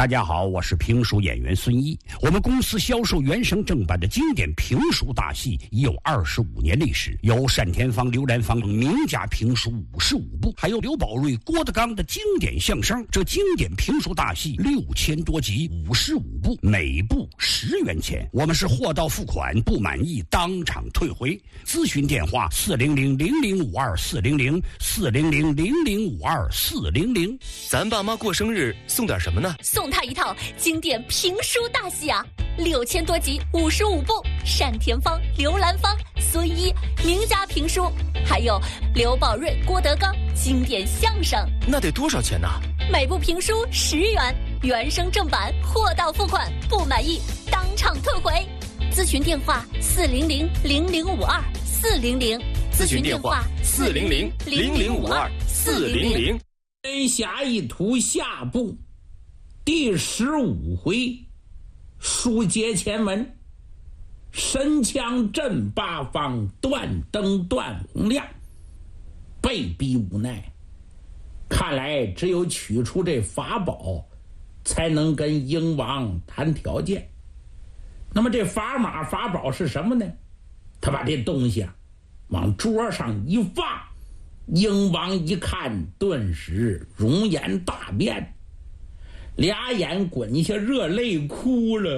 大家好，我是评书演员孙一。我们公司销售原声正版的经典评书大戏已有25年历史，有单田芳、刘兰芳名家评书55部，还有刘宝瑞、郭德纲的经典相声。这经典评书大戏6000多集，55部，每部10元钱。我们是货到付款，不满意当场退回。咨询电话400-0052-400，400-0052-400。 咱爸妈过生日送点什么呢？ 送他一套经典评书大戏啊，6000多集，55部，单田芳、刘兰芳、孙一名家评书，还有刘宝瑞、郭德纲经典相声。 那得多少钱呢？ 每部评书10元，原声正版，货到付款，不满意当场退回。咨询电话400-0052-400， 咨询电话400-0052-400。 天下一图下部第15回，书接前文。神枪震八方，断灯断洪亮，被逼无奈，看来只有取出这法宝，才能跟英王谈条件。那么这砝码法宝是什么呢？他把这东西往桌上一放，英王一看，顿时容颜大变，俩眼滚下热泪，哭了，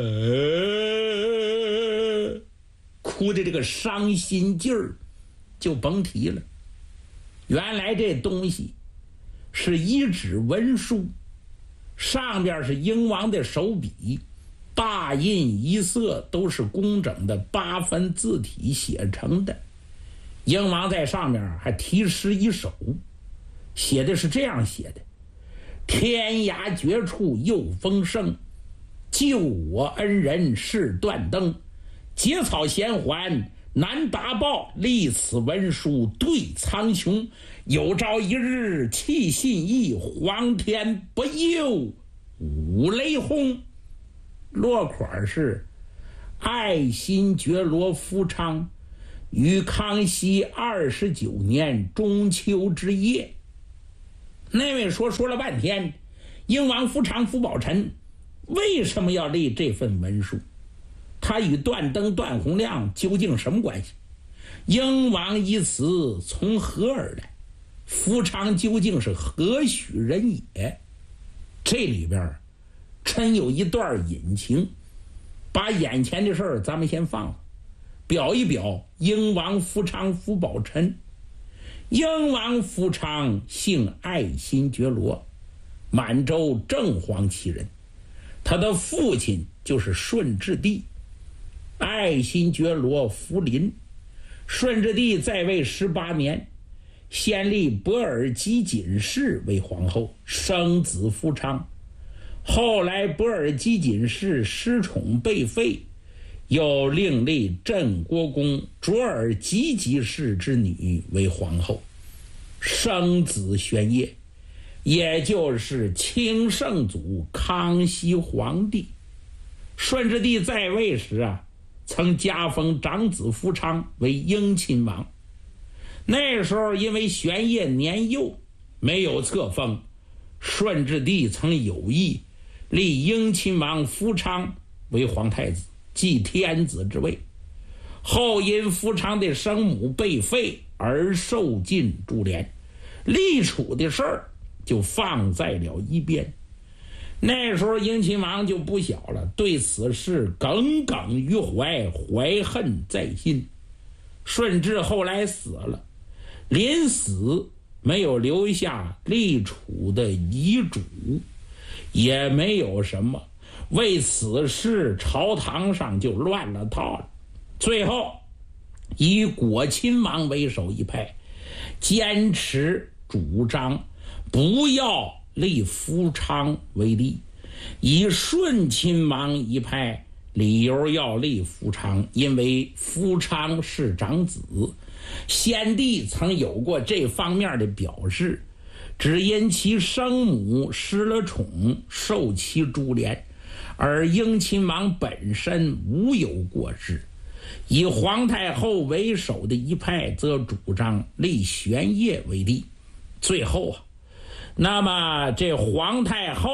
哭的这个伤心劲儿就甭提了。原来这东西是一纸文书，上边是英王的手笔，大印一色，都是工整的8分字体写成的。英王在上面还题诗一首，写的是这样写的：天涯绝处又风声，救我恩人是断灯，结草衔环难达报，立此文书对苍穹，有朝一日弃信义，皇天不佑五雷轰。落款是爱新觉罗夫昌于康熙29年中秋之夜。那位说了半天，英王夫昌夫宝臣为什么要立这份文书？他与断灯断洪亮究竟什么关系？英王一词从何而来？夫昌究竟是何许人也？这里边真有一段隐情，把眼前的事儿咱们先放了，表一表英王夫昌夫宝臣。英王夫昌姓爱新觉罗，满洲正黄旗人，他的父亲就是顺治帝爱新觉罗福临。顺治帝在位18年，先立博尔基锦氏为皇后，生子夫昌。后来博尔基锦氏失宠被废，又另立镇国公卓尔吉吉氏之女为皇后，生子玄烨，也就是清圣祖康熙皇帝。顺治帝在位时曾加封长子夫昌为英亲王。那时候因为玄烨年幼，没有册封，顺治帝曾有意立英亲王夫昌为皇太子，继天子之位。后因夫昌的生母被废而受尽株连，立储的事儿就放在了一边。那时候英亲王就不小了，对此事耿耿于怀，怀恨在心。顺治后来死了，临死没有留下立储的遗嘱，也没有什么，为此事朝堂上就乱了套了。最后以果亲王为首一派，坚持主张不要立夫昌为帝，以顺亲王一派理由要立夫昌，因为夫昌是长子，先帝曾有过这方面的表示，只因其生母失了宠，受其株连，而英亲王本身无有过失。以皇太后为首的一派则主张立玄烨为帝。最后那么这皇太后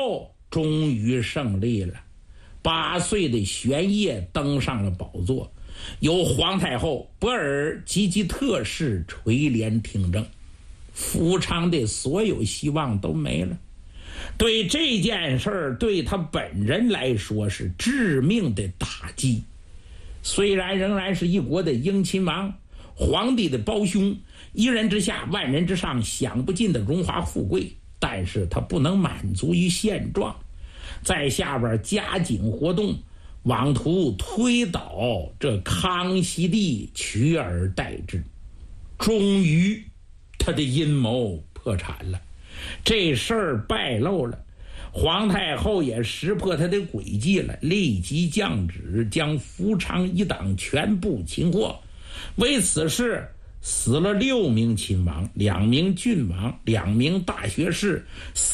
终于胜利了。8岁的玄烨登上了宝座，由皇太后博尔济吉特氏垂帘听政。福昌的所有希望都没了。对这件事儿，对他本人来说是致命的打击。虽然仍然是一国的英亲王，皇帝的胞兄，一人之下万人之上，享不尽的荣华富贵，但是他不能满足于现状，在下边加紧活动，妄图推倒这康熙帝，取而代之。终于他的阴谋破产了，这事儿败露了，皇太后也识破他的诡计了，立即降旨将福昌一党全部擒获。为此事死了6名亲王，2名郡王，2名大学士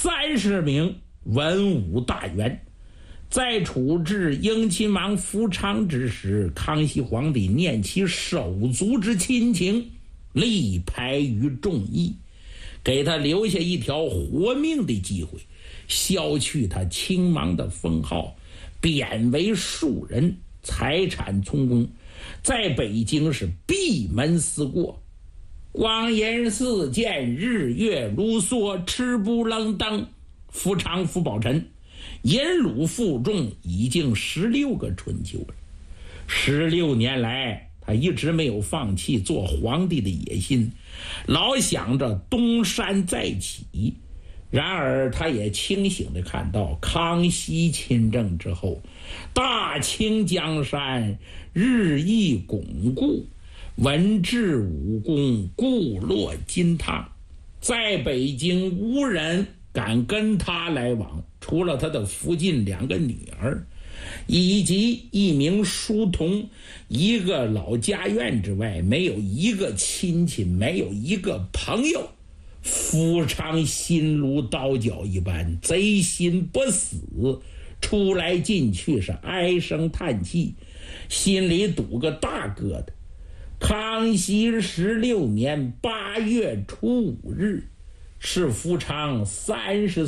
，30名文武大员。在处置英亲王福昌之时，康熙皇帝念其手足之亲情，力排于众议，给他留下一条活命的机会，消去他亲王的封号，贬为庶人，财产充公，在北京是闭门思过。光阴似箭，日月如梭，吃不愣登，福昌福宝臣引鲁负重，已经16个春秋了。16年来，他一直没有放弃做皇帝的野心，老想着东山再起。然而他也清醒地看到，康熙亲政之后，大清江山日益巩固，文治武功固落金汤，在北京无人敢跟他来往，除了他的福晋2个女儿以及1名书童1个老家院之外，没有一个亲戚，没有一个朋友。福昌心如刀绞一般，贼心不死，出来进去是唉声叹气，心里堵个大疙瘩。康熙16年8月初5日，是福昌30